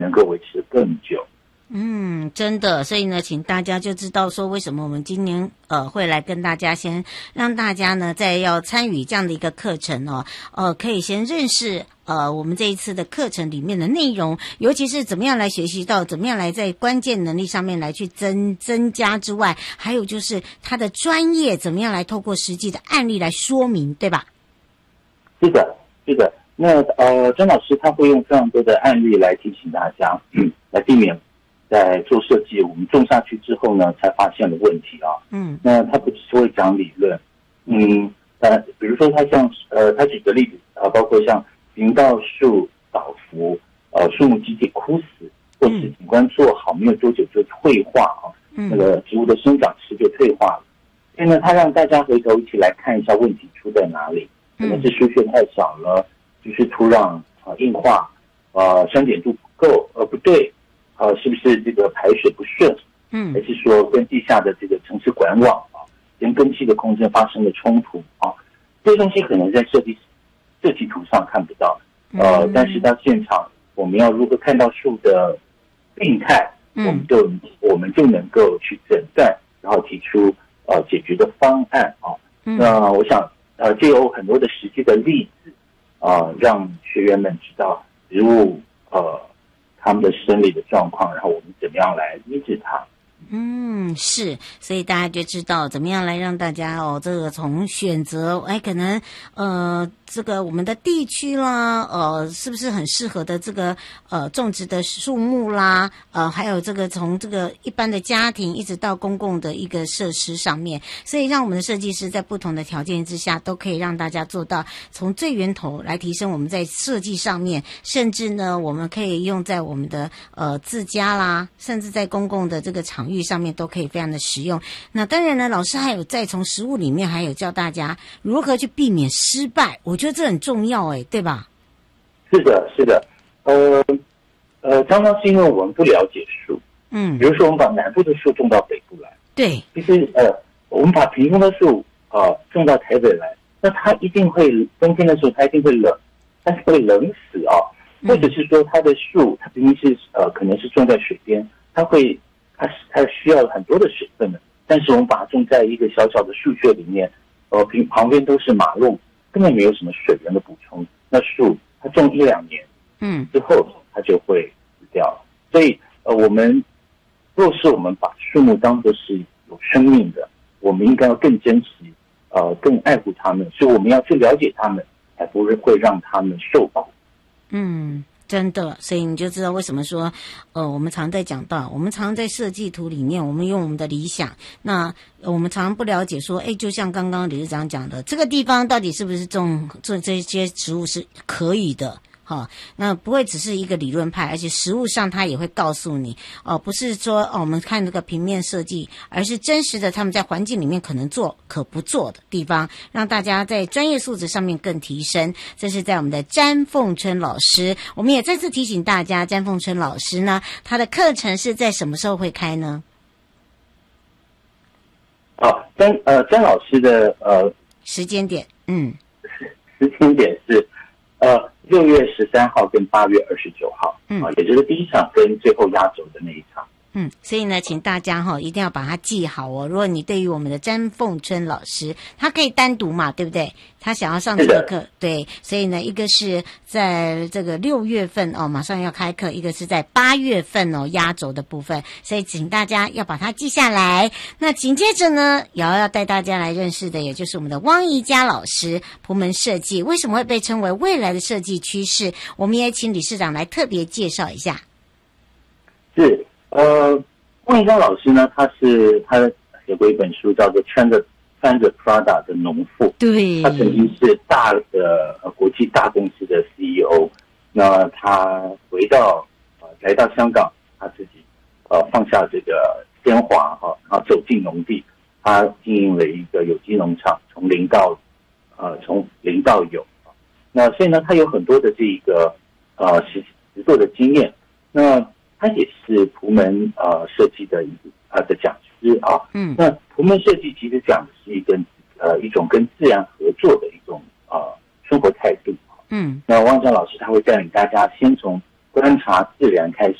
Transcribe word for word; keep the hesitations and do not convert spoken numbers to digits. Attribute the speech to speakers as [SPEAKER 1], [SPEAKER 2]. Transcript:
[SPEAKER 1] 能够维持得更久。
[SPEAKER 2] 嗯，真的，所以呢，请大家就知道说，为什么我们今年呃会来跟大家先让大家呢，在要参与这样的一个课程哦，呃，可以先认识呃我们这一次的课程里面的内容，尤其是怎么样来学习到，怎么样来在关键能力上面来去增增加之外，还有就是他的专业怎么样来透过实际的案例来说明，对吧？
[SPEAKER 1] 是的，是的。那呃，张老师他会用非常多的案例来提醒大家，嗯，来避免在做设计我们种下去之后呢，才发现的问题啊。嗯，那他不只是会讲理论，嗯，呃，比如说他像呃，他举个例子啊、呃，包括像林道树倒伏，呃，树木集体枯死，或是景观做好没有多久就退化啊，嗯、那个植物的生长期就退化了。所以呢，他让大家回头一起来看一下问题出在哪里，可能是输血太少了，就是土壤啊、呃、硬化，呃，酸碱度不够，呃，不对。呃，是不是这个排水不顺？嗯，还是说跟地下的这个城市管网啊，跟根系的空间发生了冲突啊？这些东西可能在设计设计图上看不到，呃，嗯、但是到现场，我们要如何看到树的病态，嗯、我们就我们就能够去诊断，然后提出呃解决的方案啊。嗯、那我想呃，就有很多的实际的例子啊、呃，让学员们知道植物呃。他们的生理的状况，然后我们怎么样来医治它？
[SPEAKER 2] 嗯，是，所以大家就知道怎么样来让大家哦，这个从选择，哎，可能呃，这个我们的地区啦，呃，是不是很适合的这个呃种植的树木啦，呃，还有这个从这个一般的家庭一直到公共的一个设施上面，所以让我们的设计师在不同的条件之下，都可以让大家做到从最源头来提升我们在设计上面，甚至呢，我们可以用在我们的呃自家啦，甚至在公共的这个场域上面都可以非常的实用。那当然呢，老师还有在从实务里面还有教大家如何去避免失败，我觉得这很重要诶，对吧？
[SPEAKER 1] 是的，是的，呃呃，常常是因为我们不了解树，嗯，比如说我们把南部的树种到北部来，
[SPEAKER 2] 对，
[SPEAKER 1] 其实呃，我们把屏东的树啊、呃、种到台北来，那它一定会冬天的时候它一定会冷，但是会冷死啊，或者是说它的树它明明是呃可能是种在水边，它会。它它需要很多的水分的，但是我们把它种在一个小小的树穴里面，呃，旁旁边都是马路，根本没有什么水源的补充。那树它种一两年，嗯，之后它就会死掉了。所以呃，我们若是我们把树木当作是有生命的，我们应该要更珍惜，呃，更爱护它们。所以我们要去了解它们，才不会让它们受保。
[SPEAKER 2] 嗯。真的，所以你就知道为什么说，呃，我们常在讲到，我们常在设计图里面，我们用我们的理想，那我们常常不了解说，哎，就像刚刚理事长讲的，这个地方到底是不是种种这些植物是可以的。好，那不会只是一个理论派，而且实务上他也会告诉你，哦，不是说哦我们看这个平面设计，而是真实的他们在环境里面可能做可不做的地方，让大家在专业素质上面更提升。这是在我们的詹凤春老师，我们也再次提醒大家，詹凤春老师呢，他的课程是在什么时候会开呢？
[SPEAKER 1] 好，詹呃詹老师的呃
[SPEAKER 2] 时间点，嗯，
[SPEAKER 1] 时间点是呃。六月十三号跟八月二十九号，嗯，啊，也就是第一场跟最后压轴的那一场。
[SPEAKER 2] 嗯，所以呢，请大家哈、哦、一定要把它记好哦。如果你对于我们的詹凤春老师，他可以单独嘛，对不对？他想要上这个课，对，所以呢，一个是在这个六月份哦，马上要开课；一个是在八月份哦，压轴的部分。所以请大家要把它记下来。那紧接着呢，也要带大家来认识的，也就是我们的汪怡佳老师，蒲门设计为什么会被称为未来的设计趋势？我们也请理事长来特别介绍一下。
[SPEAKER 1] 是。呃，汪怡佳老师呢，他是他写过一本书，叫做《穿着穿着 Prada 的农妇》。
[SPEAKER 2] 对，
[SPEAKER 1] 他曾经是大的、呃、国际大公司的 C E O。那他回到呃来到香港，他自己呃放下这个铅华哈，然后走进农地，他经营了一个有机农场，从零到呃从零到有。那所以呢，他有很多的这个呃实实作的经验。那他也是蒲门呃设计的一呃的讲师啊，嗯，那蒲门设计其实讲的是一个呃一种跟自然合作的一种呃生活态度，嗯，那汪江老师他会带领大家先从观察自然开始。